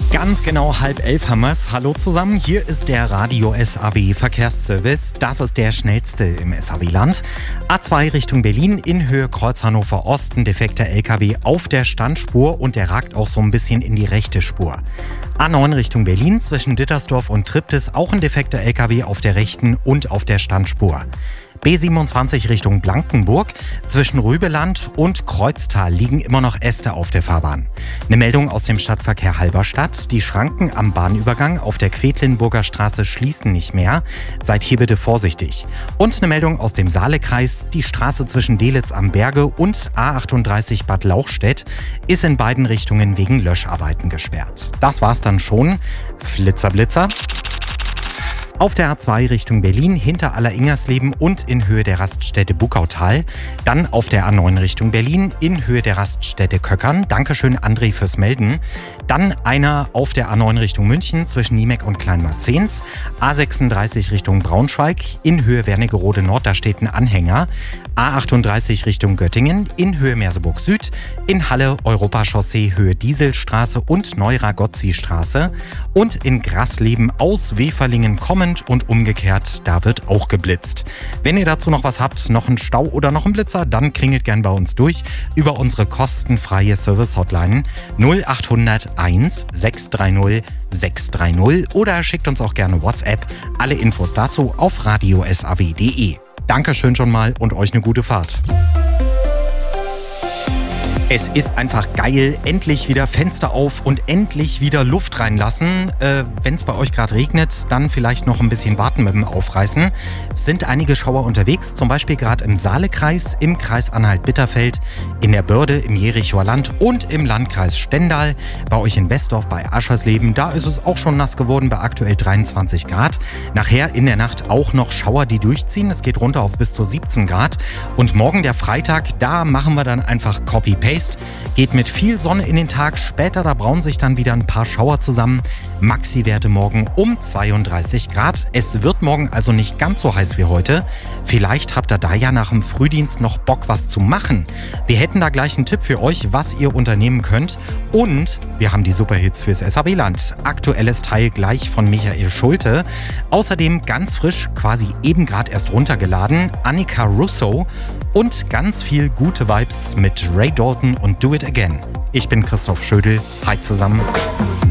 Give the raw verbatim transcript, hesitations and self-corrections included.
Ganz genau halb elf haben wir's. Hallo zusammen, hier ist der Radio S A W Verkehrsservice. Das ist der schnellste im S A W-Land. A zwei Richtung Berlin in Höhe Kreuz Hannover Osten, defekter L K W auf der Standspur und der ragt auch so ein bisschen in die rechte Spur. A neun Richtung Berlin zwischen Dittersdorf und Triptis auch ein defekter L K W auf der rechten und auf der Standspur. B siebenundzwanzig Richtung Blankenburg. Zwischen Rübeland und Kreuztal liegen immer noch Äste auf der Fahrbahn. Eine Meldung aus dem Stadtverkehr Halberstadt. Die Schranken am Bahnübergang auf der Quedlinburger Straße schließen nicht mehr. Seid hier bitte vorsichtig. Und eine Meldung aus dem Saalekreis. Die Straße zwischen Delitzsch am Berge und A achtunddreißig Bad Lauchstädt ist in beiden Richtungen wegen Löscharbeiten gesperrt. Das war's dann schon. Flitzer, Blitzer. Auf der A zwei Richtung Berlin hinter Aller-Ingersleben und in Höhe der Raststätte Buckautal. Dann auf der A neun Richtung Berlin in Höhe der Raststätte Köckern. Dankeschön André fürs Melden. Dann einer auf der A neun Richtung München zwischen Niemeck und Kleinmarzens. A sechsunddreißig Richtung Braunschweig in Höhe Wernigerode Nord, da steht ein Anhänger. A achtunddreißig Richtung Göttingen in Höhe Merseburg Süd. In Halle Europachaussee Höhe Dieselstraße und Neura-Gozzi-Straße. Und in Grasleben aus Weferlingen kommend und umgekehrt, da wird auch geblitzt. Wenn ihr dazu noch was habt, noch einen Stau oder noch einen Blitzer, dann klingelt gern bei uns durch über unsere kostenfreie Service-Hotline null achthundert eins sechs drei null sechs drei null oder schickt uns auch gerne WhatsApp. Alle Infos dazu auf radio s a w punkt d e. Dankeschön schon mal und euch eine gute Fahrt. Es ist einfach geil, endlich wieder Fenster auf und endlich wieder Luft reinlassen. Äh, Wenn es bei euch gerade regnet, dann vielleicht noch ein bisschen warten mit dem Aufreißen. Es sind einige Schauer unterwegs, zum Beispiel gerade im Saalekreis, im Kreis Anhalt-Bitterfeld, in der Börde, im Jerichoer Land und im Landkreis Stendal. Bei euch in Westdorf bei Aschersleben, da ist es auch schon nass geworden bei aktuell dreiundzwanzig Grad. Nachher in der Nacht auch noch Schauer, die durchziehen. Es geht runter auf bis zu siebzehn Grad. Und morgen der Freitag, da machen wir dann einfach Copy-Paste. Geht mit viel Sonne in den Tag, später da brauen sich dann wieder ein paar Schauer zusammen. Maxi-Werte morgen um zweiunddreißig Grad. Es wird morgen also nicht ganz so heiß wie heute. Vielleicht habt ihr da ja nach dem Frühdienst noch Bock, was zu machen. Wir hätten da gleich einen Tipp für euch, was ihr unternehmen könnt. Und wir haben die Superhits fürs S A W-Land. Aktuelles Teil gleich von Michael Schulte. Außerdem ganz frisch, quasi eben gerade erst runtergeladen, Annika Russo. Und ganz viel gute Vibes mit Ray Dalton und Do It Again. Ich bin Christoph Schödel. Hi zusammen.